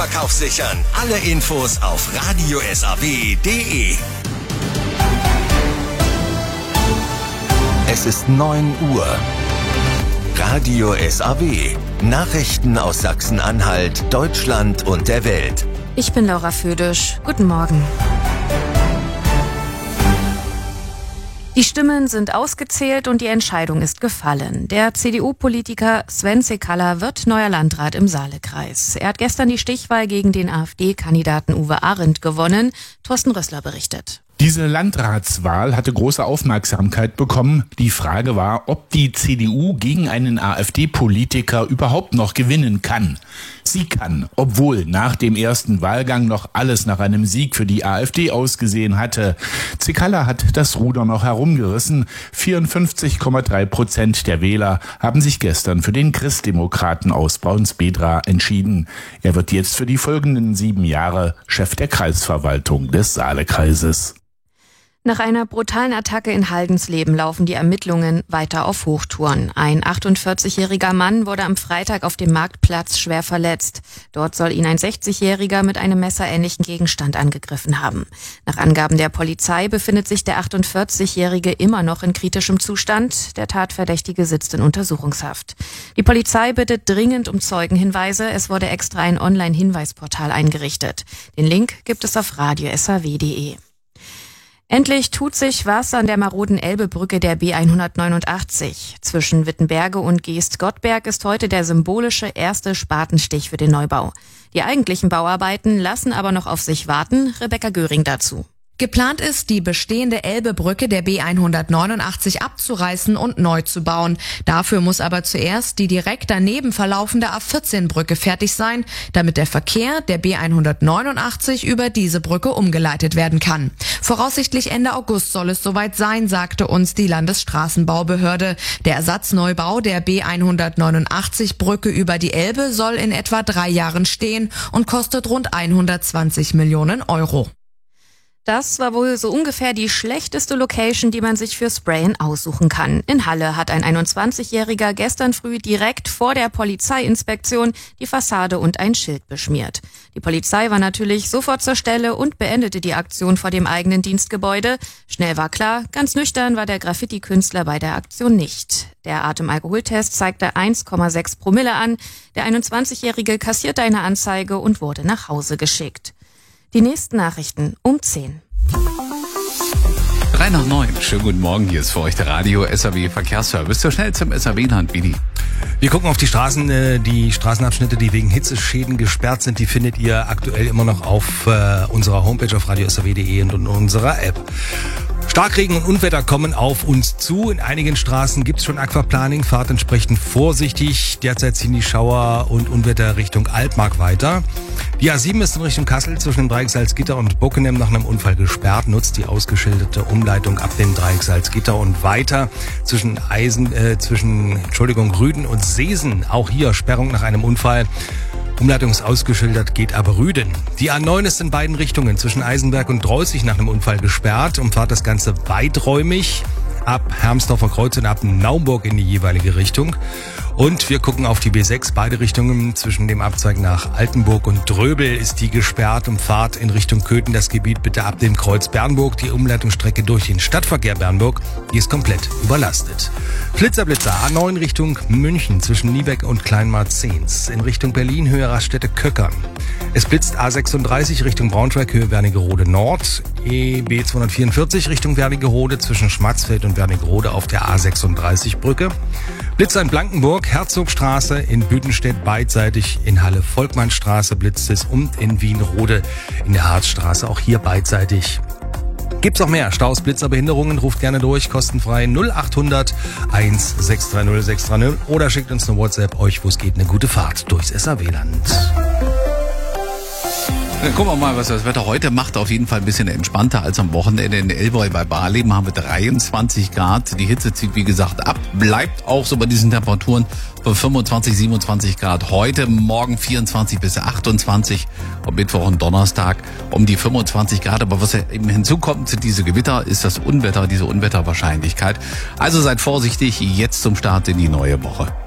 Vorverkauf sichern. Alle Infos auf radiosaw.de. Es ist 9 Uhr. Radio SAW. Nachrichten aus Sachsen-Anhalt, Deutschland und der Welt. Ich bin Laura Födisch. Guten Morgen. Die Stimmen sind ausgezählt und die Entscheidung ist gefallen. Der CDU-Politiker Sven Cekala wird neuer Landrat im Saalekreis. Er hat gestern die Stichwahl gegen den AfD-Kandidaten Uwe Arendt gewonnen. Thorsten Rössler berichtet. Diese Landratswahl hatte große Aufmerksamkeit bekommen. Die Frage war, ob die CDU gegen einen AfD-Politiker überhaupt noch gewinnen kann. Sie kann, obwohl nach dem ersten Wahlgang noch alles nach einem Sieg für die AfD ausgesehen hatte. Cekala hat das Ruder noch herumgerissen. 54,3% der Wähler haben sich gestern für den Christdemokraten aus Braunsbedra entschieden. Er wird jetzt für die folgenden 7 Jahre Chef der Kreisverwaltung des Saalekreises. Nach einer brutalen Attacke in Haldensleben laufen die Ermittlungen weiter auf Hochtouren. Ein 48-jähriger Mann wurde am Freitag auf dem Marktplatz schwer verletzt. Dort soll ihn ein 60-jähriger mit einem messerähnlichen Gegenstand angegriffen haben. Nach Angaben der Polizei befindet sich der 48-jährige immer noch in kritischem Zustand. Der Tatverdächtige sitzt in Untersuchungshaft. Die Polizei bittet dringend um Zeugenhinweise. Es wurde extra ein Online-Hinweisportal eingerichtet. Den Link gibt es auf radiosaw.de. Endlich tut sich was an der maroden Elbebrücke der B189. Zwischen Wittenberge und Geest-Gottberg ist heute der symbolische erste Spatenstich für den Neubau. Die eigentlichen Bauarbeiten lassen aber noch auf sich warten. Rebecca Göring dazu. Geplant ist, die bestehende Elbebrücke der B189 abzureißen und neu zu bauen. Dafür muss aber zuerst die direkt daneben verlaufende A14-Brücke fertig sein, damit der Verkehr der B189 über diese Brücke umgeleitet werden kann. Voraussichtlich Ende August soll es soweit sein, sagte uns die Landesstraßenbaubehörde. Der Ersatzneubau der B189-Brücke über die Elbe soll in etwa 3 Jahren stehen und kostet rund 120 Millionen Euro. Das war wohl so ungefähr die schlechteste Location, die man sich für Sprayen aussuchen kann. In Halle hat ein 21-Jähriger gestern früh direkt vor der Polizeiinspektion die Fassade und ein Schild beschmiert. Die Polizei war natürlich sofort zur Stelle und beendete die Aktion vor dem eigenen Dienstgebäude. Schnell war klar, ganz nüchtern war der Graffiti-Künstler bei der Aktion nicht. Der Atemalkoholtest zeigte 1,6 Promille an. Der 21-Jährige kassierte eine Anzeige und wurde nach Hause geschickt. Die nächsten Nachrichten um 10. 3 nach 9. Schönen guten Morgen, hier ist für euch der Radio SAW Verkehrsservice. So schnell zum SAW-Land, Bidi. Wir gucken auf die Straßen, die Straßenabschnitte, die wegen Hitzeschäden gesperrt sind. Die findet ihr aktuell immer noch auf unserer Homepage auf radiosaw.de und in unserer App. Starkregen und Unwetter kommen auf uns zu. In einigen Straßen gibt es schon Aquaplaning. Fahrt entsprechend vorsichtig. Derzeit ziehen die Schauer und Unwetter Richtung Altmark weiter. Die A7 ist in Richtung Kassel zwischen dem Dreieck Salzgitter und Bockenem nach einem Unfall gesperrt. Nutzt die ausgeschilderte Umleitung ab dem Dreieck Salzgitter und weiter zwischen Rüden und Seesen. Auch hier Sperrung nach einem Unfall. Umleitung ist ausgeschildert, geht aber Rüden. Die A9 ist in beiden Richtungen zwischen Eisenberg und Dreußig nach einem Unfall gesperrt. Umfahrt das Ganze weiträumig ab Hermsdorfer Kreuz und ab Naumburg in die jeweilige Richtung. Und wir gucken auf die B6, beide Richtungen zwischen dem Abzweig nach Altenburg und Dröbel ist die gesperrt. Umfahrt in Richtung Köthen das Gebiet bitte ab dem Kreuz Bernburg. Die Umleitungsstrecke durch den Stadtverkehr Bernburg, die ist komplett überlastet. Blitzer, A9 Richtung München zwischen Niebeck und Kleinmarzens. In Richtung Berlin Höhe Raststätte Köckern. Es blitzt A36 Richtung Braunschweig Höhe Wernigerode Nord. EB 244 Richtung Wernigerode zwischen Schmatzfeld und Wernigerode auf der A36 Brücke. Blitzer in Blankenburg, Herzogstraße, in Büdenstedt beidseitig, in Halle Volkmannstraße blitzt es und in Wienrode in der Harzstraße, auch hier beidseitig. Gibt's noch mehr Staus, Blitzer, Behinderungen, ruft gerne durch, kostenfrei 0800 1630 630 oder schickt uns eine WhatsApp, euch wo es geht, eine gute Fahrt durchs SAW-Land. Dann gucken wir mal, was das Wetter heute macht. Auf jeden Fall ein bisschen entspannter als am Wochenende. In Elbroy bei Barleben haben wir 23 Grad. Die Hitze zieht, wie gesagt, ab. Bleibt auch so bei diesen Temperaturen von 25, 27 Grad heute. Morgen 24 bis 28. Am Mittwoch und Donnerstag um die 25 Grad. Aber was eben hinzukommt, sind diese Gewitter, ist das Unwetter, diese Unwetterwahrscheinlichkeit. Also seid vorsichtig jetzt zum Start in die neue Woche.